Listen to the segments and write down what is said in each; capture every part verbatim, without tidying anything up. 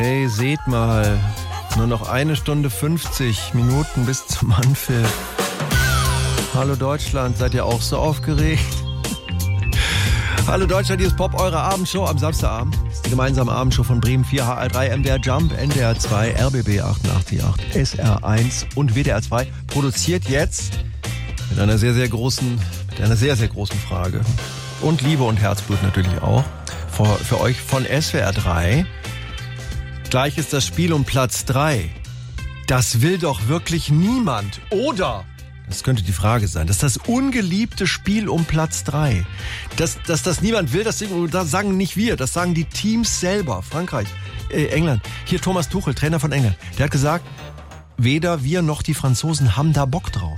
Hey, seht mal, nur noch eine Stunde fünfzig Minuten bis zum Anpfiff. Hallo Deutschland, seid ihr auch so aufgeregt? Hallo Deutschland, hier ist Pop, eure Abendshow am Samstagabend. Das ist die gemeinsame Abendshow von Bremen vier, H R drei, M D R Jump, N D R zwei, R B B achtundachtzig Komma acht, S R eins und W D R zwei. Produziert jetzt mit einer sehr, sehr großen, mit einer sehr, sehr großen Frage. Und Liebe und Herzblut natürlich auch. Für, für euch von S W R drei. Gleich ist das Spiel um Platz drei. Das will doch wirklich niemand, oder? Das könnte die Frage sein. Das ist das ungeliebte Spiel um Platz drei. Dass, dass das niemand will, das, das sagen nicht wir, das sagen die Teams selber. Frankreich, äh, England. Hier Thomas Tuchel, Trainer von England. Der hat gesagt, weder wir noch die Franzosen haben da Bock drauf.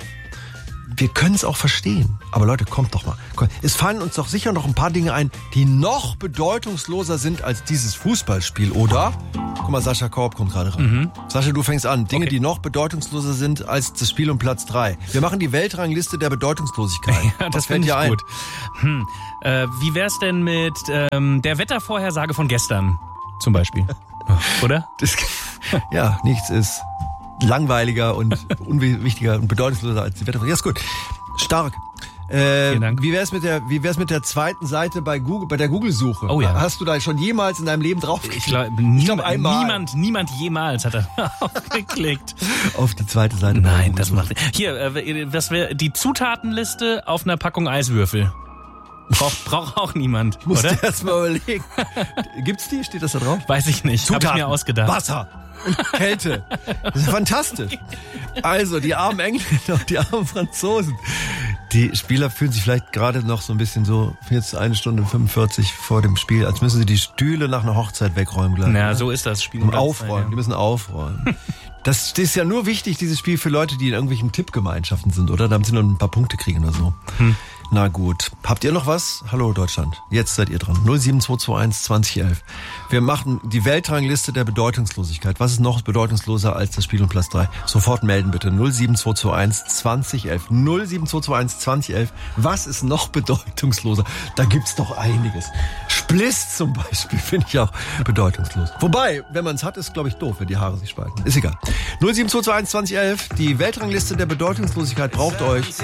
Wir können es auch verstehen. Aber Leute, kommt doch mal. Kommt. Es fallen uns doch sicher noch ein paar Dinge ein, die noch bedeutungsloser sind als dieses Fußballspiel, oder? Guck mal, Sascha Korb kommt gerade rein. Mhm. Sascha, du fängst an. Dinge, okay, die noch bedeutungsloser sind als das Spiel um Platz drei. Wir machen die Weltrangliste der Bedeutungslosigkeit. Ja, das Was fällt dir ein? Gut. Hm. Äh, wie wär's denn mit ähm, der Wettervorhersage von gestern zum Beispiel? Oder? Das, ja, nichts ist langweiliger und unwichtiger und bedeutungsloser als die Wettervorhersage. Ja, ist gut. Stark. Äh, Vielen Dank. Wie wär's mit der, wie wär's mit der zweiten Seite bei Google, bei der Google-Suche? Oh ja. Hast du da schon jemals in deinem Leben drauf Ich glaube, glaub, einmal. niemand, niemand jemals hat er aufgeklickt. Auf die zweite Seite. Nein, das macht hier. Äh, was wäre die Zutatenliste auf einer Packung Eiswürfel? Braucht braucht auch niemand, ich muss oder? dir erst mal überlegen. Gibt's die? Steht das da drauf? Weiß ich nicht. Habe ich mir ausgedacht. Wasser und Kälte. Das ist fantastisch. Also, die armen Engländer und die armen Franzosen. Die Spieler fühlen sich vielleicht gerade noch so ein bisschen so, jetzt eine Stunde fünfundvierzig vor dem Spiel, als müssen sie die Stühle nach einer Hochzeit wegräumen gleich. Ja, so ist das Spiel. Und aufräumen, die müssen aufräumen. Das ist ja nur wichtig, dieses Spiel, für Leute, die in irgendwelchen Tippgemeinschaften sind, oder? Damit sie nur ein paar Punkte kriegen oder so. Hm. Na gut. Habt ihr noch was? Hallo Deutschland. Jetzt seid ihr dran. null sieben zwei zwei eins zwanzig elf. Wir machen die Weltrangliste der Bedeutungslosigkeit. Was ist noch bedeutungsloser als das Spiel um Platz drei? Sofort melden bitte. null sieben zwei zwei eins zwanzig elf. null sieben zwei zwei eins zwanzig elf. Was ist noch bedeutungsloser? Da gibt's doch einiges. Spliss zum Beispiel finde ich auch bedeutungslos. Wobei, wenn man es hat, ist glaube ich doof, wenn die Haare sich spalten. Ist egal. null sieben zwei zwei eins zwanzig elf. Die Weltrangliste der Bedeutungslosigkeit braucht euch.